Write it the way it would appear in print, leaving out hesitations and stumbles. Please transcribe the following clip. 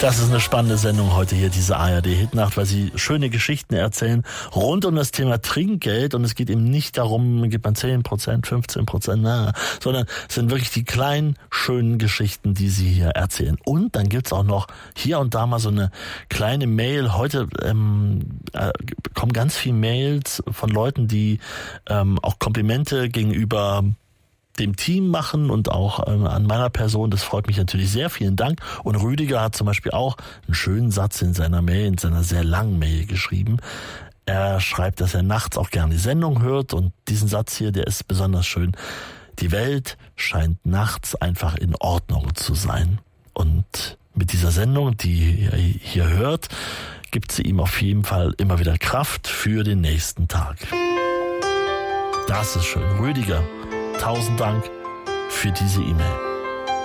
Das ist eine spannende Sendung heute hier, diese ARD-Hitnacht, weil sie schöne Geschichten erzählen rund um das Thema Trinkgeld. Und es geht eben nicht darum, gibt man 10%, 15%, sondern es sind wirklich die kleinen, schönen Geschichten, die sie hier erzählen. Und dann gibt's auch noch hier und da mal so eine kleine Mail. Heute kommen ganz viele Mails von Leuten, die auch Komplimente gegenüber dem Team machen und auch an meiner Person. Das freut mich natürlich sehr. Vielen Dank. Und Rüdiger hat zum Beispiel auch einen schönen Satz in seiner Mail, in seiner sehr langen Mail geschrieben. Er schreibt, dass er nachts auch gerne die Sendung hört, und diesen Satz hier, der ist besonders schön. Die Welt scheint nachts einfach in Ordnung zu sein. Und mit dieser Sendung, die ihr hier hört, gibt sie ihm auf jeden Fall immer wieder Kraft für den nächsten Tag. Das ist schön. Rüdiger, 1000 Dank für diese E-Mail.